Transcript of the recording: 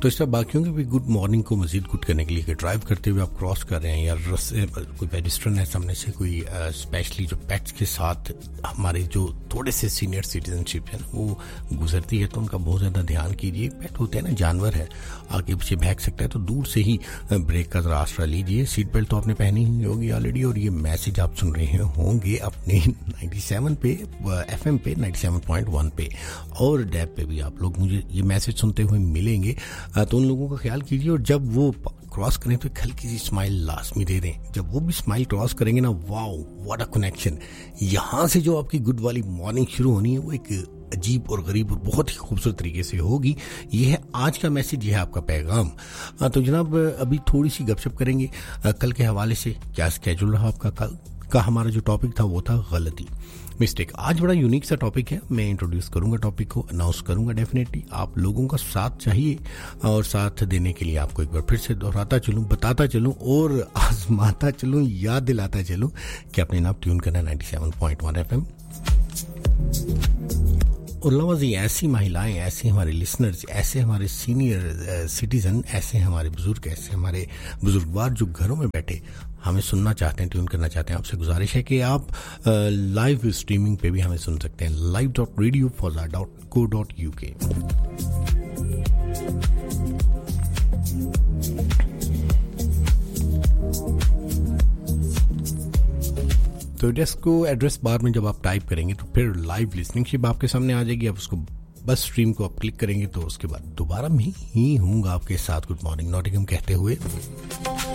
तो इस तरह बाकियों की भी गुड मॉर्निंग को मजीद गुड करने के लिए कि ड्राइव करते हुए आप क्रॉस कर रहे हैं या रस्ते कोई पेडिस्ट्रियन है सामने से, कोई स्पेशली जो पेट्स के साथ हमारे जो थोड़े से सीनियर सिटीजनशिप है वो गुजरती है, तो उनका बहुत ज़्यादा ध्यान कीजिए। पेट होते हैं ना, जानवर है, आगे पीछे भाग सकता है, तो दूर से ही ब्रेक का जरा आसरा लीजिए। सीट बेल्ट तो आपने पहनी ही होगी ऑलरेडी। और ये मैसेज आप सुन रहे होंगे अपने 97 पे FM पे 97.1 पे और डैब पे भी आप लोग मुझे ये मैसेज सुनते हुए मिलेंगे, तो उन लोगों का ख्याल कीजिए। और जब वो क्रॉस करें तो एक हल्की सी स्माइल लाजमी दे दें। जब वो भी स्माइल क्रॉस करेंगे ना, वाओ व्हाट अ कनेक्शन। यहाँ से जो आपकी गुड वाली मॉर्निंग शुरू होनी है वो एक अजीब और गरीब और बहुत ही खूबसूरत तरीके से होगी। ये है आज का मैसेज, ये है आपका पैगाम। तो जनाब अभी थोड़ी सी गपशप करेंगे कल के हवाले से। क्या स्केड्यूल रहा आपका? कल का हमारा जो टॉपिक था वो था गलती, मिस्टेक। आज बड़ा यूनिक सा टॉपिक है, मैं इंट्रोड्यूस करूंगा टॉपिक को, अनाउंस करूंगा। डेफिनेटली आप लोगों का साथ चाहिए और साथ देने के लिए आपको एक बार फिर से दोहराता चलूं, बताता चलूं और आजमाता चलूं, याद दिलाता चलूं कि अपने नाम ट्यून करना 97.1 FM। और लवाजी ऐसी महिलाएं, ऐसे हमारे लिसनर्स, ऐसे हमारे सीनियर सिटीजन, ऐसे हमारे बुजुर्ग, ऐसे हमारे बुजुर्गवार जो घरों में बैठे हमें सुनना चाहते हैं, ट्यून करना चाहते हैं, आपसे गुजारिश है कि आप लाइव स्ट्रीमिंग पे भी हमें सुन सकते हैं। live.radiofauza.co.uk। तो एड्रेस बार में जब आप टाइप करेंगे तो फिर लाइव लिसनिंग शिप आपके सामने आ जाएगी। आप उसको बस स्ट्रीम को आप क्लिक करेंगे तो उसके बाद दोबारा मैं ही हूँगा आपके साथ गुड मॉर्निंग नॉटिंघम कहते हुए।